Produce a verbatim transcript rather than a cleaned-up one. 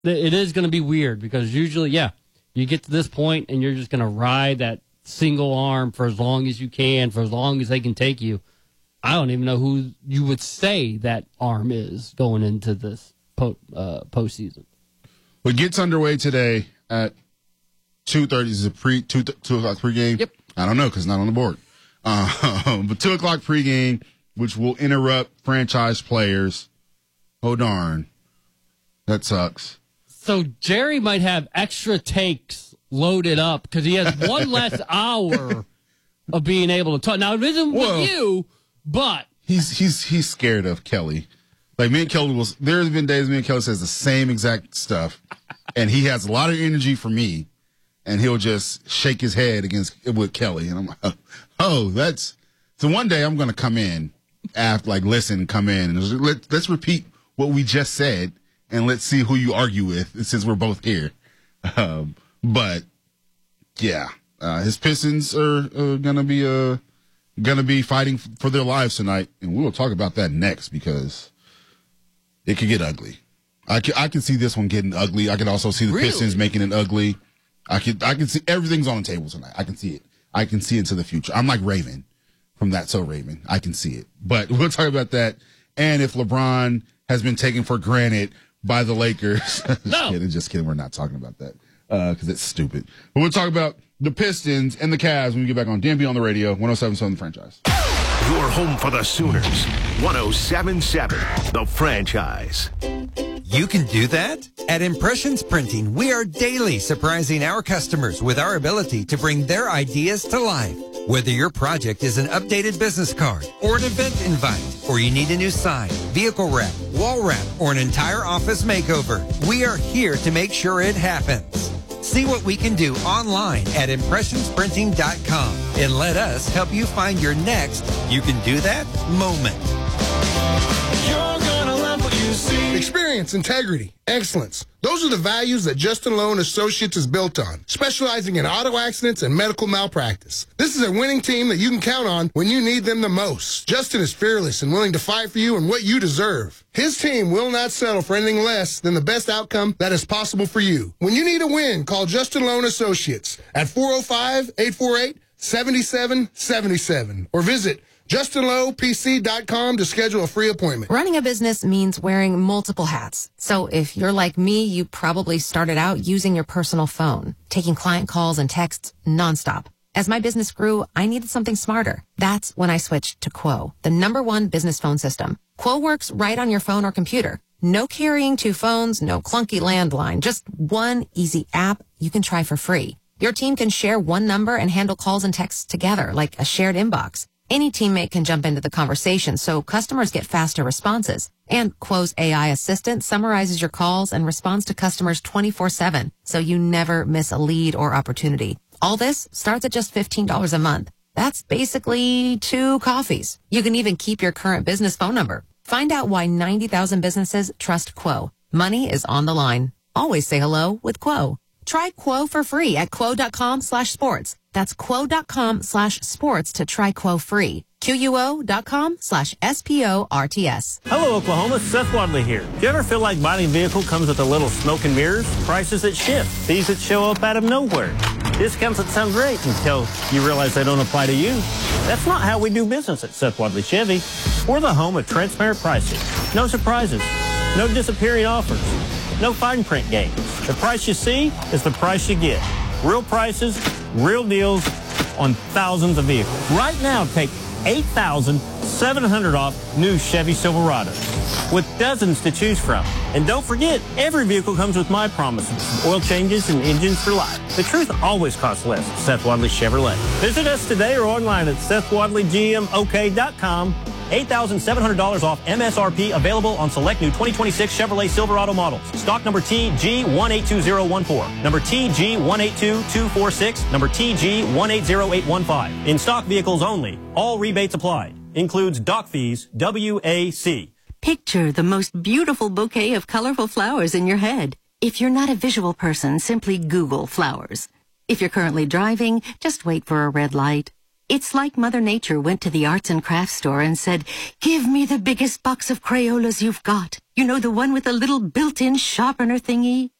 It is going to be weird because usually, yeah, you get to this point and you're just going to ride that single arm for as long as you can, for as long as they can take you. I don't even know who you would say that arm is going into this po- uh, postseason. What gets underway today at two thirty is a pre two two o'clock pregame. Yep. I don't know because it's not on the board. Uh, but two o'clock pregame, which will interrupt franchise players. Oh darn, that sucks. So Jerry might have extra takes loaded up because he has one less hour of being able to talk. Now it isn't Well, with you, but he's he's he's scared of Kelly. Like me and Kelly was. There's been days me and Kelly says the same exact stuff, and he has a lot of energy for me, and he'll just shake his head against with Kelly, and I'm like, oh, that's so. One day I'm gonna come in after, like, listen, come in, and just, let, let's repeat what we just said, and let's see who you argue with since we're both here. Um, but yeah, uh, his Pistons are uh, gonna be uh gonna be fighting for their lives tonight, and we will talk about that next because it could get ugly. I can, I can see this one getting ugly. I can also see the Really? Pistons making it ugly. I can I can see everything's on the table tonight. I can see it. I can see into the future. I'm like Raven from That So Raven. I can see it. But we'll talk about that. And if LeBron has been taken for granted by the Lakers. just No. kidding. Just kidding. We're not talking about that because uh, it's stupid. But we'll talk about the Pistons and the Cavs when we get back on D M P on the radio, one oh seven point seven The Franchise. Your home for the Sooners. one oh seven point seven The Franchise. You can do that? At Impressions Printing, we are daily surprising our customers with our ability to bring their ideas to life. Whether your project is an updated business card or an event invite, or you need a new sign, vehicle wrap, wall wrap, or an entire office makeover, we are here to make sure it happens. See what we can do online at impressions printing dot com and let us help you find your next You Can Do That moment. You're gonna love what you see. Experience, integrity, excellence. Those are the values that Justin Lowe and Associates is built on, specializing in auto accidents and medical malpractice. This is a winning team that you can count on when you need them the most. Justin is fearless and willing to fight for you and what you deserve. His team will not settle for anything less than the best outcome that is possible for you. When you need a win, call Justin Lowe and Associates at four oh five, eight four eight, seven seven seven seven or visit justin lowe p c dot com to schedule a free appointment. Running a business means wearing multiple hats. So if you're like me, you probably started out using your personal phone, taking client calls and texts nonstop. As my business grew, I needed something smarter. That's when I switched to Quo, the number one business phone system. Quo works right on your phone or computer. No carrying two phones, no clunky landline, just one easy app you can try for free. Your team can share one number and handle calls and texts together like a shared inbox. Any teammate can jump into the conversation, so customers get faster responses. And Quo's A I assistant summarizes your calls and responds to customers twenty-four seven, so you never miss a lead or opportunity. All this starts at just fifteen dollars a month. That's basically two coffees. You can even keep your current business phone number. Find out why ninety thousand businesses trust Quo. Money is on the line. Always say hello with Quo. Try Quo for free at quo.com slash sports. That's quo.com slash sports to try Quo free. Q-U-O.com slash S-P-O-R-T-S. Hello, Oklahoma. Seth Wadley here. Do you ever feel like buying a vehicle comes with a little smoke and mirrors? Prices that shift, fees that show up out of nowhere, discounts that sound great until you realize they don't apply to you. That's not how we do business at Seth Wadley Chevy. We're the home of transparent pricing. No surprises. No disappearing offers. No fine print games. The price you see is the price you get. Real prices, real deals on thousands of vehicles. Right now, take eight thousand seven hundred dollars off new Chevy Silverados with dozens to choose from. And don't forget, every vehicle comes with my promises, oil changes and engines for life. The truth always costs less at Seth Wadley Chevrolet. Visit us today or online at seth wadley g m o k dot com. eight thousand seven hundred dollars off M S R P available on select new twenty twenty-six Chevrolet Silverado models. Stock number T G one eight two zero one four, number T G one eight two two four six, number T G one eight zero eight one five. In stock vehicles only. All rebates applied. Includes dock fees, W A C. Picture the most beautiful bouquet of colorful flowers in your head. If you're not a visual person, simply Google flowers. If you're currently driving, just wait for a red light. It's like Mother Nature went to the arts and crafts store and said, give me the biggest box of Crayolas you've got. You know, the one with the little built-in sharpener thingy?